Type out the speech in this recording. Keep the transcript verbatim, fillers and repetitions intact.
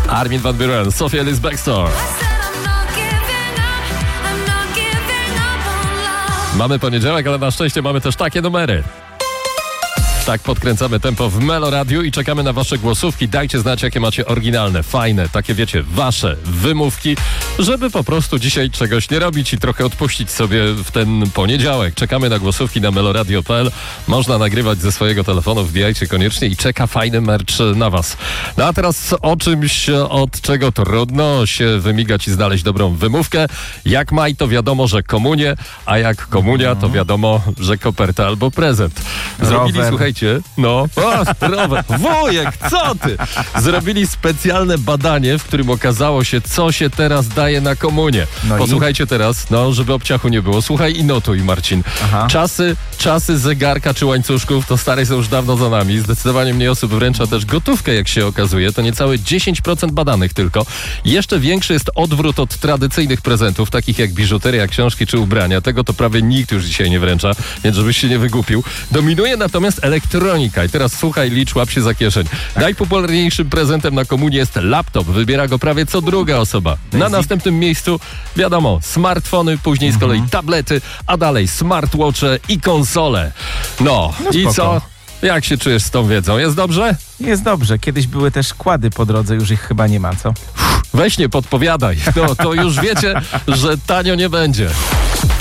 Armin van Buuren, Sophia Ellis Bextor. Mamy poniedziałek, ale na szczęście mamy też takie numery. Tak podkręcamy tempo w Melo Radiu i czekamy na wasze głosówki. Dajcie znać, jakie macie oryginalne, fajne, takie wiecie, wasze wymówki, żeby po prostu dzisiaj czegoś nie robić i trochę odpuścić sobie w ten poniedziałek. Czekamy na głosówki na meloradio kropka p l. Można nagrywać ze swojego telefonu, wbijajcie koniecznie i czeka fajny merch na was. No a teraz o czymś, od czego trudno się wymigać i znaleźć dobrą wymówkę. Jak maj, to wiadomo, że komunie, a jak komunia, to wiadomo, że koperta albo prezent. Zrobili, Rower. słuchajcie, no, o, rower, wujek, co ty? Zrobili specjalne badanie, w którym okazało się, co się teraz daje na komunię. No Posłuchajcie i? teraz, no, żeby obciachu nie było. Słuchaj i notuj, Marcin. Aha. Czasy, czasy zegarka czy łańcuszków to stare są już dawno za nami. Zdecydowanie mniej osób wręcza też gotówkę, jak się okazuje. To niecałe dziesięć procent badanych tylko. Jeszcze większy jest odwrót od tradycyjnych prezentów, takich jak biżuteria, książki czy ubrania. Tego to prawie nikt już dzisiaj nie wręcza, więc żebyś się nie wygupił. Dominuje natomiast elektronika. I teraz słuchaj, licz, łap się za kieszeń. Najpopularniejszym prezentem na komunię jest laptop. Wybiera go prawie co druga osoba. Na następnym miejscu, wiadomo, smartfony, później z kolei tablety, a dalej smartwatche i konsole. No, No i spoko. co? Jak się czujesz z tą wiedzą? Jest dobrze? Jest dobrze. Kiedyś były też kłady po drodze, już ich chyba nie ma, co? Weź nie podpowiadaj. No, to już wiecie, że tanio nie będzie.